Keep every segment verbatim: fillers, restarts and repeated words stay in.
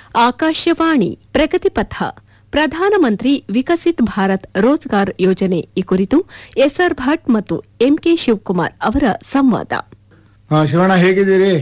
ಆಕಾಶವಾಣಿ ಪ್ರಗತಿ ಪಥ ಪ್ರಧಾನಮಂತ್ರಿ ವಿಕಸಿತ್ ಭಾರತ್ ರೋಜ್ಗಾರ್ ಯೋಜನೆ ಈ ಕುರಿತು ಎಸ್ಆರ್ ಭಟ್ ಮತ್ತು ಎಂಕೆ ಶಿವಕುಮಾರ್ ಅವರ ಸಂವಾದ. ಹಾ ಶಿವಣ್ಣ, ಹೇಗಿದ್ದೀರಿ?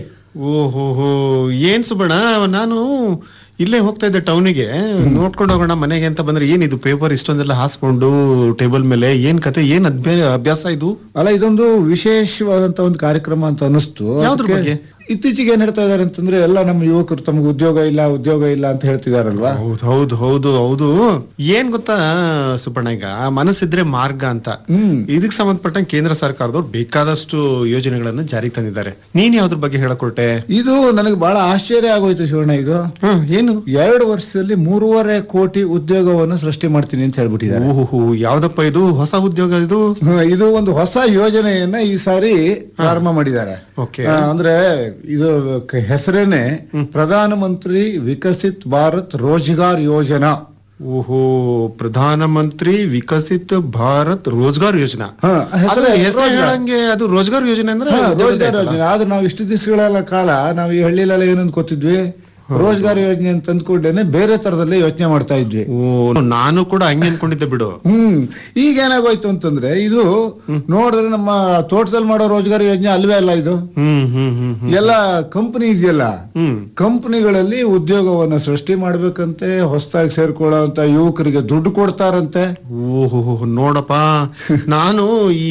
ಓಹೋ, ಏನ್ ಸುಬ್ಬಣ್ಣ, ನಾನು ಇಲ್ಲೇ ಹೋಗ್ತಾ ಇದ್ದೆ ಟೌನಿಗೆ, ನೋಡ್ಕೊಂಡು ಹೋಗೋಣ ಮನೆಗೆ ಅಂತ ಬಂದ್ರೆ ಏನಿದು ಪೇಪರ್ ಇಷ್ಟೊಂದೆಲ್ಲ ಹಾಸ್ಕೊಂಡು ಟೇಬಲ್ ಮೇಲೆ, ಏನ್ ಕತೆ, ಏನ್ ಅಭ್ಯ- ಅಭ್ಯಾಸ ಇದು? ಅಲ್ಲ, ಇದೊಂದು ವಿಶೇಷವಾದಂತ ಒಂದು ಕಾರ್ಯಕ್ರಮ ಅಂತ ಅನಿಸ್ತು. ಯಾವ್ದ್ರ ಅದಕ್ಕೆ ಬಗ್ಗೆ? ಇತ್ತೀಚೆಗೆ ಏನ್ ಹೇಳ್ತಾ ಇದಾರೆ ಅಂತಂದ್ರೆ, ಎಲ್ಲ ನಮ್ಮ ಯುವಕರು ತಮ್ಗೆ ಉದ್ಯೋಗ ಇಲ್ಲ ಉದ್ಯೋಗ ಇಲ್ಲ ಅಂತ ಹೇಳ್ತಿದಾರಲ್ವಾ? ಹೌದು ಹೌದು ಹೌದು ಹೌದು ಏನ್ ಗೊತ್ತಾ ಸುಬ್ಬಣ್ಣ, ಈಗ ಮನಸ್ಸಿದ್ರೆ ಮಾರ್ಗ ಅಂತ ಹ್ಮ್ ಇದಕ್ ಸಂಬಂಧಪಟ್ಟಂಗೆ ಕೇಂದ್ರ ಸರ್ಕಾರದವ್ರು ಬೇಕಾದಷ್ಟು ಯೋಜನೆಗಳನ್ನ ಜಾರಿಗೆ ತಂದಿದ್ದಾರೆ. ನೀನ್ ಯಾವ್ದ್ರ ಬಗ್ಗೆ ಹೇಳಕೊಟ್ಟೆ? ಇದು ನನಗೆ ಬಹಳ ಆಶ್ಚರ್ಯ ಆಗೋಯ್ತು ಶಿವಣ್ಣ. ಇದು ಹ್ಮ್ ಏನು? ಎರಡು ವರ್ಷದಲ್ಲಿ ಮೂರುವರೆ ಕೋಟಿ ಉದ್ಯೋಗವನ್ನು ಸೃಷ್ಟಿ ಮಾಡ್ತೀನಿ ಅಂತ ಹೇಳ್ಬಿಟ್ಟಿದ್ದಾರೆ. ಓಹೋ, ಯಾವ್ದಪ್ಪ ಇದು ಹೊಸ ಉದ್ಯೋಗ ಇದು? ಹ್ಮ್, ಇದು ಒಂದು ಹೊಸ ಯೋಜನೆಯನ್ನ ಈ ಸಾರಿ ಪ್ರಾರಂಭ ಮಾಡಿದ್ದಾರೆ. ಓಕೆ. ಆ, ಅಂದ್ರೆ ಇದು ಕ- ಹೆಸರೇನೆ ಪ್ರಧಾನ ಮಂತ್ರಿ ವಿಕಸಿತ್ ಭಾರತ್ ರೋಜ್ಗಾರ್ ಯೋಜನಾ. ಓಹೋ, ಪ್ರಧಾನ ಮಂತ್ರಿ ವಿಕಸಿತ್ ಭಾರತ್ ರೋಜ್ಗಾರ್ ಯೋಜನಾ. ಹಾ, ಹೆಸರೇ ಅದು ಹೆಸರು ರೋಜ್ಗಾರ್. ಹೇಳಂಗೆ ಅದು ರೋಜ್ಗಾರ್ ಯೋಜನೆ ಅಂದ್ರೆ ಹಾ, ಉದ್ಯೋಗದ ರೋಜ್ಗಾರ್ ಆಯ್ತಲ್ಲ? ಯೋಜನೆ. ಆದ್ರೆ ನಾವು ಇಷ್ಟು ದಿವಸಗಳೆಲ್ಲ ಕಾಲ ನಾವು ಈ ಹಳ್ಳಿಲೆಲ್ಲ ಏನು ಅನ್ಕೋತಿದ್ವಿ, ರೋಜ್ಗಾರ್ ಯೋಜನೆ ಅಂತ ಅಂದ್ಕೊಂಡೇನೆ ಬೇರೆ ತರದಲ್ಲೇ ಯೋಚನೆ ಮಾಡ್ತಾ ಇದ್ವಿ. ಓ, ನಾನು ಕೂಡ ಹಂಗೆ ಅನ್ಕೊಂಡಿದ್ದೆ ಬಿಡು. ಹ್ಮ್ ಈಗ ಏನಾಗೋಯ್ತು ಅಂತಂದ್ರೆ, ಇದು ನೋಡಿದ್ರೆ ನಮ್ಮ ತೋಟದಲ್ಲಿ ಮಾಡೋ ರೋಜ್ಗಾರ್ ಯೋಜನೆ ಅಲ್ವೇ ಅಲ್ಲ ಇದು. ಹ್ಮ್ ಹ್ಮ್ ಹ್ಮ್ ಹ್ಮ್ ಎಲ್ಲ ಕಂಪನಿ ಇದೆಯಲ್ಲ, ಹ್ಮ್ ಕಂಪನಿಗಳಲ್ಲಿ ಉದ್ಯೋಗವನ್ನ ಸೃಷ್ಟಿ ಮಾಡ್ಬೇಕಂತೆ, ಹೊಸದಾಗಿ ಸೇರ್ಕೊಳ್ಳೋಂತ ಯುವಕರಿಗೆ ದುಡ್ಡು ಕೊಡ್ತಾರಂತೆ. ಓಹೋ, ನೋಡಪ್ಪ, ನಾನು ಈ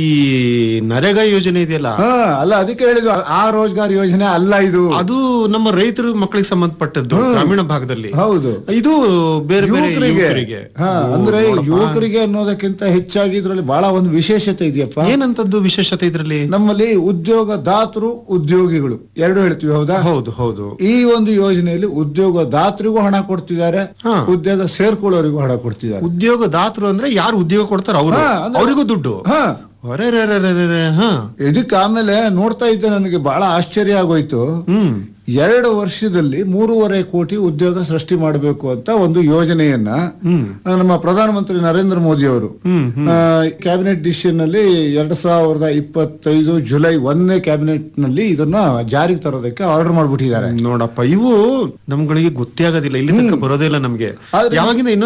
ನರೇಗಾ ಯೋಜನೆ ಇದೆಯಲ್ಲ, ಹಾ, ಅಲ್ಲ ಅದಕ್ಕೆ ಹೇಳಿದ್ದು ಆ ರೋಜ್ಗಾರ್ ಯೋಜನೆ ಅಲ್ಲ ಇದು. ಅದು ನಮ್ಮ ರೈತರ ಮಕ್ಕಳಿಗೆ ಸಂಬಂಧಪಟ್ಟದ್ದು, ಗ್ರಾಮೀಣ ಭಾಗದಲ್ಲಿ. ಹೌದು, ಇದು ಬೇರೆ ಬೇರೆ ಯುವಕರಿಗೆ. ಯುವಕರಿಗೆ. ಹಾ, ಓ, ಅಂದ್ರೆ ನೋಡಪ್ಪ. ಯುವಕರಿಗೆ ಅನ್ನೋದಕ್ಕಿಂತ ಹೆಚ್ಚಾಗಿ ಇದ್ರಲ್ಲಿ ಬಹಳ ಒಂದು ವಿಶೇಷತೆ ಇದೆಯಪ್ಪ. ಏನಂತದ್ದು ವಿಶೇಷತೆ ಇದ್ರಲ್ಲಿ? ನಮ್ಮಲ್ಲಿ ಉದ್ಯೋಗದಾತರು ಉದ್ಯೋಗಿಗಳು ಎರಡು ಹೇಳ್ತೀವಿ, ಹೌದಾ? ಹೌದು ಹೌದು. ಈ ಒಂದು ಯೋಜನೆಯಲ್ಲಿ ಉದ್ಯೋಗದಾತರಿಗೂ ಹಣ ಕೊಡ್ತಿದ್ದಾರೆ, ಹಾ. ಉದ್ಯೋಗ ಸೇರ್ಕೊಳ್ಳೋರಿಗೂ ಹಣ ಕೊಡ್ತಿದ್ದಾರೆ. ಉದ್ಯೋಗದಾತರು ಅಂದ್ರೆ ಯಾರು ಉದ್ಯೋಗ ಕೊಡ್ತಾರ ಅವರು, ಹಾ, ಅಂದ್ರೆ- ಅವರಿಗೂ ದುಡ್ಡು. ಹಾ, ಅರೆರೆರೆರೆರೆ, ಹಾ. ಇದಕ್ಕೆ ಆಮೇಲೆ ನೋಡ್ತಾ ಇದ್ದೆ, ನನಗೆ ಬಹಳ ಆಶ್ಚರ್ಯ ಆಗೋಯ್ತು. ಹ್ಮ್ ಎರಡು ವರ್ಷದಲ್ಲಿ ಮೂರುವರೆ ಕೋಟಿ ಉದ್ಯೋಗ ಸೃಷ್ಟಿ ಮಾಡಬೇಕು ಅಂತ ಒಂದು ಯೋಜನೆಯನ್ನ ಹ್ಮ್ ಆ, ನಮ್ಮ ಪ್ರಧಾನಮಂತ್ರಿ ನರೇಂದ್ರ ಮೋದಿ ಅವರು ಹ್ಮ್ ಹ್ಮ್ ಕ್ಯಾಬಿನೆಟ್ ಡಿಸಿಷನ್ ನಲ್ಲಿ ಎರಡ್ ಸಾವಿರದ ಇಪ್ಪತ್ತೈದು ಜುಲೈ ಒಂದನೇ ಕ್ಯಾಬಿನೆಟ್ ನಲ್ಲಿ ಇದನ್ನ ಜಾರಿಗೆ ತರೋದಕ್ಕೆ ಆರ್ಡರ್ ಮಾಡ್ಬಿಟ್ಟಿದ್ದಾರೆ. ನೋಡಪ್ಪ, ಇವು ನಮ್ಗಳಿಗೆ ಗೊತ್ತೇ ಆಗೋದಿಲ್ಲ, ಇಲ್ಲಿ ತನಕ ಬರೋದೇ ಇಲ್ಲ ನಮ್ಗೆ. ಆದ್ರೆ- ಯಾವಾಗಿಂದ